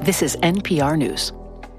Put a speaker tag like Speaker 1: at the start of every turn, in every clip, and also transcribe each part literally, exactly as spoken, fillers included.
Speaker 1: This is N P R News.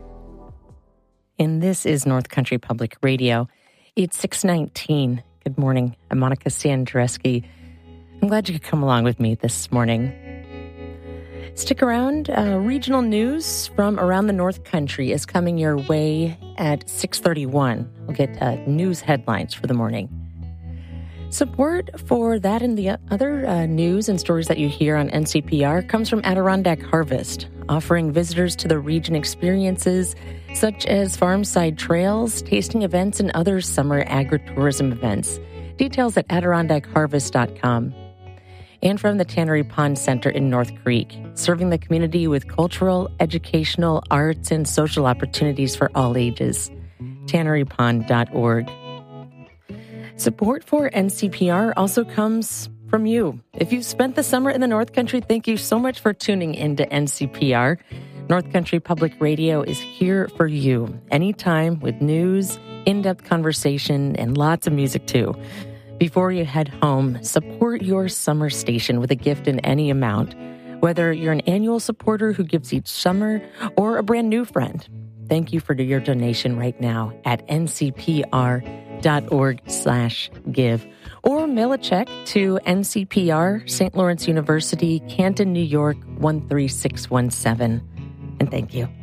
Speaker 2: And this is North Country Public Radio. It's six nineteen. Good morning. I'm Monica Sandreski. I'm glad you could come along with me this morning. Stick around. Uh, regional news from around the North Country is coming your way at six thirty-one. We'll get uh, news headlines for the morning. Support for that and the other uh, news and stories that you hear on N C P R comes from Adirondack Harvest, offering visitors to the region experiences such as farmside trails, tasting events, and other summer agritourism events. Details at adirondack harvest dot com. And from the Tannery Pond Center in North Creek, serving the community with cultural, educational, arts, and social opportunities for all ages. tannery pond dot org. Support for N C P R also comes from you. If you've spent the summer in the North Country, thank you so much for tuning into N C P R. North Country Public Radio is here for you anytime with news, in-depth conversation, and lots of music too. Before you head home, support your summer station with a gift in any amount, whether you're an annual supporter who gives each summer or a brand new friend. Thank you for your donation right now at N C P R dot org slash give, or mail a check to N C P R, Saint Lawrence University, Canton, New York, one three six one seven. And thank you.